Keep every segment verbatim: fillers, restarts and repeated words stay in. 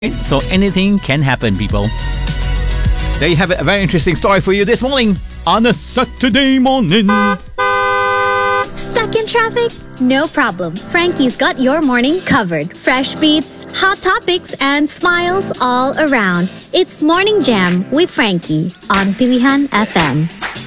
So anything can happen, people. There you have it, a very interesting story for you this morning on a Saturday morning. Stuck in traffic? No problem. Frankie's got your morning covered. Fresh beats, hot topics, and smiles all around. It's Morning Jam with Frankie on Pilihan F M.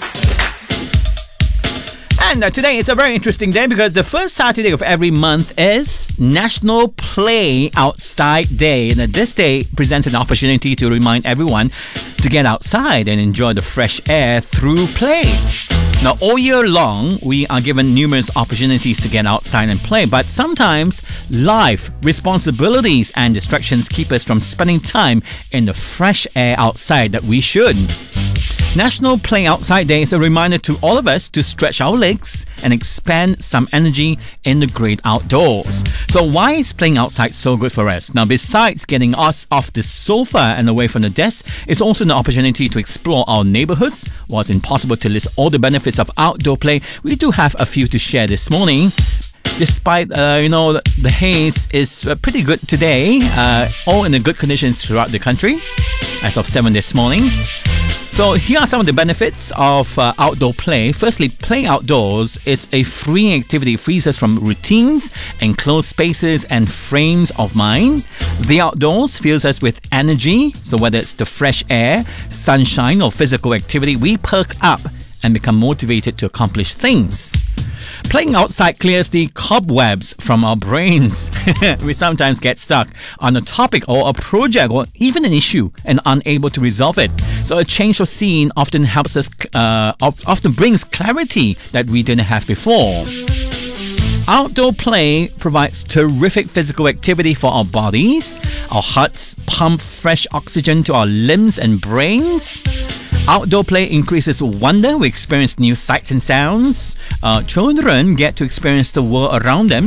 And uh, today is a very interesting day because the first Saturday of every month is National Play Outside Day. And uh, this day presents an opportunity to remind everyone to get outside and enjoy the fresh air through play. Now, all year long, we are given numerous opportunities to get outside and play, but sometimes life, responsibilities, and distractions keep us from spending time in the fresh air outside that we should. National Play Outside Day is a reminder to all of us to stretch our legs and expend some energy in the great outdoors. So why is playing outside so good for us? Now, besides getting us off the sofa and away from the desk, it's also an opportunity to explore our neighborhoods. While it's impossible to list all the benefits of outdoor play, we do have a few to share this morning. Despite, uh, you know, the haze is uh, pretty good today, uh, all in the good conditions throughout the country as of seven this morning. So here are some of the benefits of uh, outdoor play. Firstly, playing outdoors is a freeing activity. It frees us from routines, enclosed spaces, and frames of mind. The outdoors fills us with energy. So whether it's the fresh air, sunshine, or physical activity, we perk up and become motivated to accomplish things. Playing outside clears the cobwebs from our brains. We sometimes get stuck on a topic or a project or even an issue and unable to resolve it. So a change of scene often helps us, uh, often brings clarity that we didn't have before. Outdoor play provides terrific physical activity for our bodies. Our hearts pump fresh oxygen to our limbs and brains. Outdoor play increases wonder. We experience new sights and sounds. Uh, children get to experience the world around them.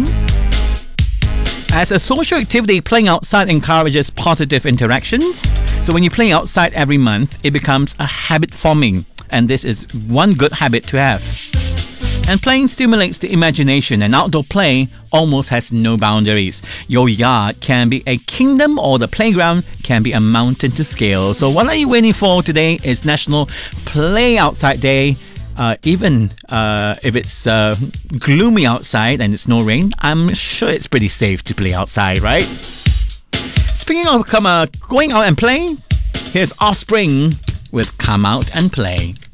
As a social activity, playing outside encourages positive interactions. So when you play outside every month, it becomes a habit forming. And this is one good habit to have. And playing stimulates the imagination, and outdoor play almost has no boundaries. Your yard can be a kingdom or the playground can be a mountain to scale. So what are you waiting for? Today is National Play Outside Day. Uh, even uh, if it's uh, gloomy outside and it's no rain, I'm sure it's pretty safe to play outside, right? Speaking of come, uh, going out and playing, here's Offspring with Come Out and Play.